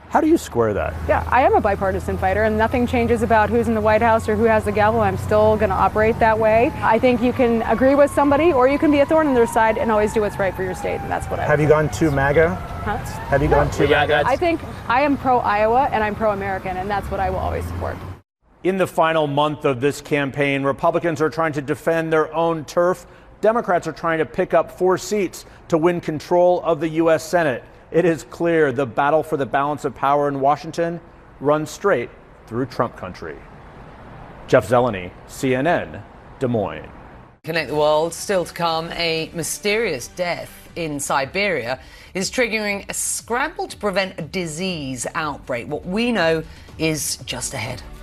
How do you square that? Yeah, I am a bipartisan fighter, and nothing changes about who's in the White House or who has the gavel. I'm still going to operate that way. I think you can agree with somebody, or you can be a thorn in their side and always do what's right for your state, and that's what I Have you gone to MAGA? Huh? Have you gone to MAGA? I think I am pro-Iowa, and I'm pro-American, and that's what I will always support. In the final month of this campaign, Republicans are trying to defend their own turf. Democrats are trying to pick up 4 seats to win control of the U.S. Senate. It is clear the battle for the balance of power in Washington runs straight through Trump country. Jeff Zeleny, CNN, Des Moines. Connect the World, still to come, a mysterious death in Siberia is triggering a scramble to prevent a disease outbreak. What we know is just ahead.